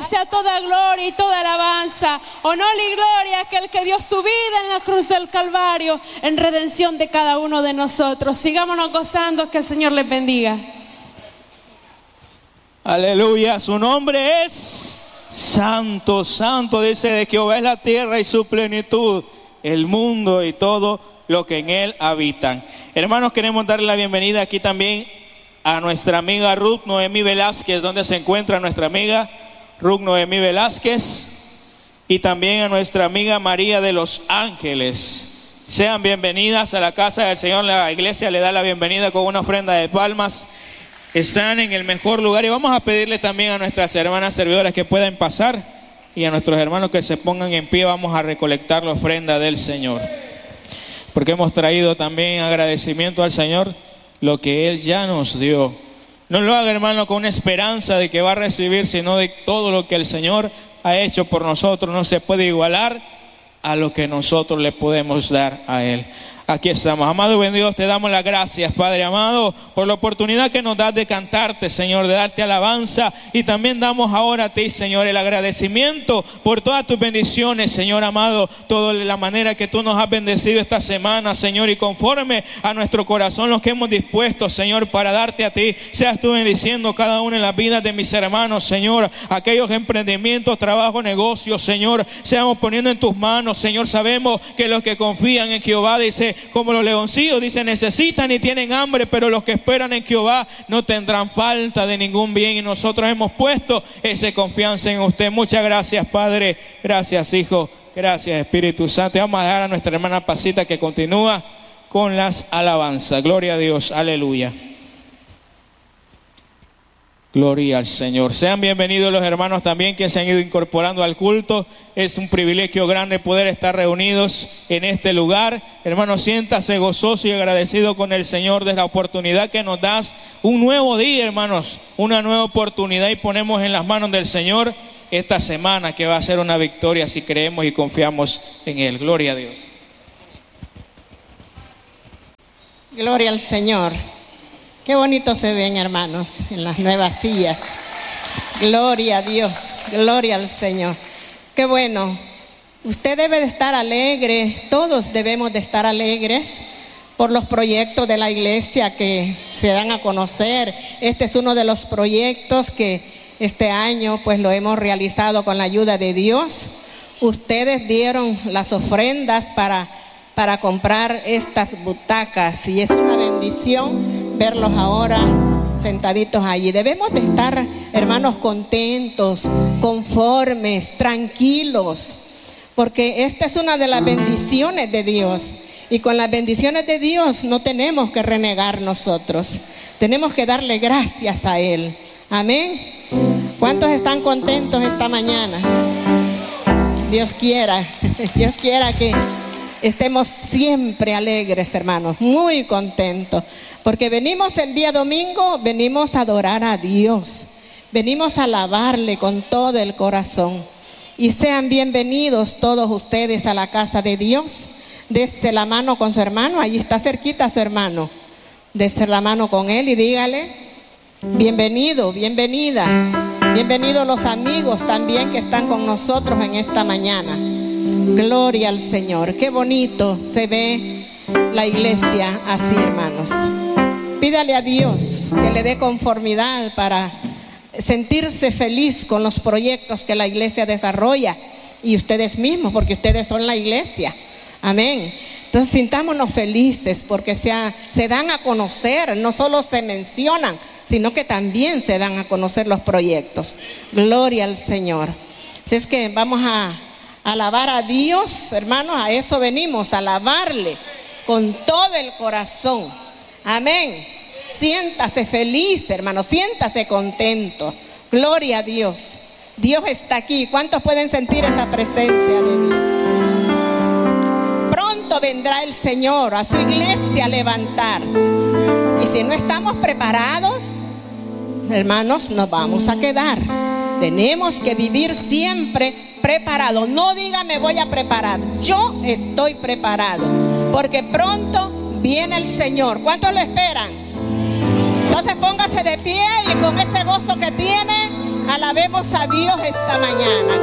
sea toda gloria y toda alabanza, honor y gloria a aquel que dio su vida en la cruz del Calvario en redención de cada uno de nosotros. Sigámonos gozando, que el Señor les bendiga. Aleluya, su nombre es Santo, Santo, dice de Jehová es la tierra y su plenitud, el mundo y todo lo que en él habitan. Hermanos, queremos darle la bienvenida aquí también a nuestra amiga Ruth Noemí Velázquez. ¿Dónde se encuentra nuestra amiga Ruth Noemí Velázquez? Y también a nuestra amiga María de los Ángeles. Sean bienvenidas a la casa del Señor. La iglesia le da la bienvenida con una ofrenda de palmas. Están en el mejor lugar, y vamos a pedirle también a nuestras hermanas servidoras que puedan pasar, y a nuestros hermanos que se pongan en pie. Vamos a recolectar la ofrenda del Señor, porque hemos traído también agradecimiento al Señor lo que Él ya nos dio. No lo haga, hermano, con una esperanza de que va a recibir, sino de todo lo que el Señor ha hecho por nosotros. No se puede igualar a lo que nosotros le podemos dar a Él. Aquí estamos. Amado y buen Dios, te damos las gracias, Padre amado, por la oportunidad que nos das de cantarte, Señor, de darte alabanza. Y también damos ahora a ti, Señor, el agradecimiento por todas tus bendiciones, Señor amado, toda la manera que tú nos has bendecido esta semana, Señor, y conforme a nuestro corazón los que hemos dispuesto, Señor, para darte a ti. Seas tú bendiciendo cada uno en las vidas de mis hermanos, Señor, aquellos emprendimientos, trabajo, negocios, Señor, seamos poniendo en tus manos, Señor. Sabemos que los que confían en Jehová, dice, como los leoncillos, dice, necesitan y tienen hambre, pero los que esperan en Jehová no tendrán falta de ningún bien, y nosotros hemos puesto esa confianza en usted. Muchas gracias, Padre, gracias, Hijo, gracias, Espíritu Santo. Y vamos a dejar a nuestra hermana Pasita que continúa con las alabanzas. Gloria a Dios, aleluya. Gloria al Señor. Sean bienvenidos los hermanos también que se han ido incorporando al culto. Es un privilegio grande poder estar reunidos en este lugar. Hermanos, siéntase gozoso y agradecido con el Señor de la oportunidad que nos das. Un nuevo día, hermanos, una nueva oportunidad, y ponemos en las manos del Señor esta semana, que va a ser una victoria si creemos y confiamos en Él. Gloria a Dios. Gloria al Señor. Qué bonito se ven, hermanos, en las nuevas sillas. Gloria a Dios, gloria al Señor. Qué bueno. Usted debe de estar alegre, todos debemos de estar alegres por los proyectos de la iglesia que se dan a conocer. Este es uno de los proyectos que este año pues lo hemos realizado con la ayuda de Dios. Ustedes dieron las ofrendas para comprar estas butacas, y es una bendición verlos ahora sentaditos allí. Debemos de estar, hermanos, contentos, conformes, tranquilos, porque esta es una de las bendiciones de Dios, y con las bendiciones de Dios no tenemos que renegar nosotros, tenemos que darle gracias a Él. Amén. ¿Cuántos están contentos esta mañana? Dios quiera que estemos siempre alegres, hermanos, muy contentos, porque venimos el día domingo, venimos a adorar a Dios, venimos a alabarle con todo el corazón. Y sean bienvenidos todos ustedes a la casa de Dios. Dese la mano con su hermano, allí está cerquita su hermano, dese la mano con él y dígale, bienvenido, bienvenida, bienvenidos los amigos también que están con nosotros en esta mañana. Gloria al Señor. Qué bonito se ve la iglesia así, hermanos. Pídale a Dios que le dé conformidad para sentirse feliz con los proyectos que la iglesia desarrolla, y ustedes mismos, porque ustedes son la iglesia. Amén. Entonces sintámonos felices porque se dan a conocer, no solo se mencionan, sino que también se dan a conocer los proyectos. Gloria al Señor. Así es que vamos a alabar a Dios, hermanos, a eso venimos, a alabarle con todo el corazón. Amén. Siéntase feliz, hermano, siéntase contento. Gloria a Dios. Dios está aquí. ¿Cuántos pueden sentir esa presencia de Dios? Pronto vendrá el Señor a su iglesia a levantar. Y si no estamos preparados, hermanos, nos vamos a quedar. Tenemos que vivir siempre preparados. No diga me voy a preparar. Yo estoy preparado, porque pronto viene el Señor. ¿Cuántos lo esperan? Entonces póngase de pie y con ese gozo que tiene, Alabemos a Dios esta mañana.